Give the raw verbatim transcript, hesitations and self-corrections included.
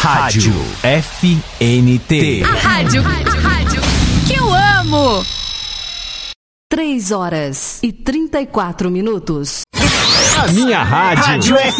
Rádio F N T. A rádio, a rádio que eu amo. Três horas e trinta e quatro minutos. A minha rádio, rádio